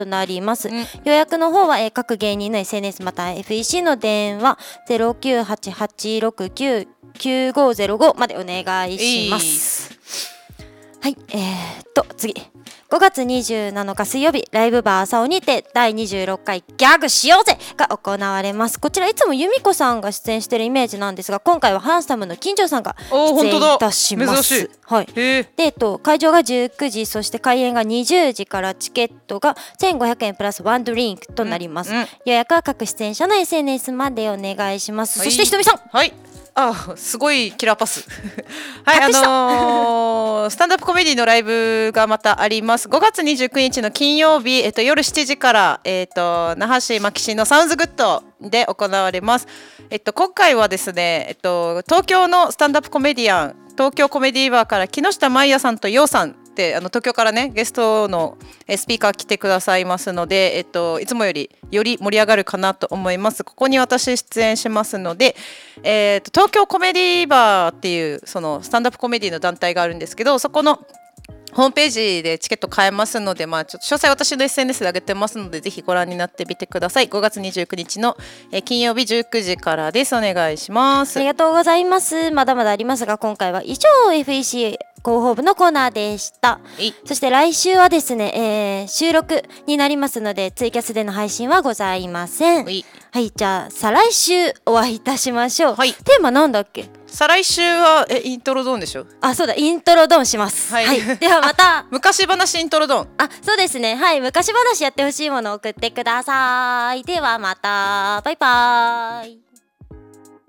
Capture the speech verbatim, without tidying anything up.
となります。 うん、 予約の方は、えー、各芸人の エスエヌエス また エフイーシー の電話 ゼロきゅうはちはちろくきゅうきゅうごゼロご までお願いします。はい、えー、っと次ごがつにじゅうなのか水曜日、ライブバー朝尾にてだいにじゅうろっかいギャグしようぜが行われます。こちらいつも由美子さんが出演しているイメージなんですが、今回はハンサムの金城さんが出演いたします。 珍しい。 はい、で、えっと、会場がじゅうくじ、そして開演がにじゅうじからチケットがせんごひゃくえんプラスワンドリンクとなります。うんうん、予約は各出演者の エスエヌエス までお願いします。はい、そしてひとみさん、 はい、あ、すごいキラーパスはい、あのー、スタンダップコメディのライブがまたあります。ごがつにじゅうくにちの金曜日、えっと、夜しちじから、えっと、那覇市牧市のサウンズグッドで行われます。えっと、今回はですね、えっと、東京のスタンダップコメディアン、東京コメディバーから木下真也さんとようさんで、あの東京からねゲストのスピーカー来てくださいますので、えっと、いつもよりより盛り上がるかなと思います。ここに私出演しますので、えっと、東京コメディバーっていうそのスタンダップコメディの団体があるんですけど、そこのホームページでチケット買えますので、まあ、ちょっと詳細私の エスエヌエス で上げてますので、ぜひご覧になってみてください。ごがつにじゅうくにちの、えー、金曜日じゅうくじからです。お願いします。 ありがとうございます。まだまだありますが、今回は以上 エフイーシー 広報部のコーナーでした。そして来週はですね、えー、収録になりますので、ツイキャスでの配信はございません。はい、じゃあ再来週お会いいたしましょう。はい、テーマなんだっけ？ 再来週はえイントロドンでしょ。 あ、そうだ、イントロドンします。はい、はい、ではまた昔話イントロドン。 あ、そうですね。はい、昔話やってほしいものを送ってください。ではまた、バイバーイ。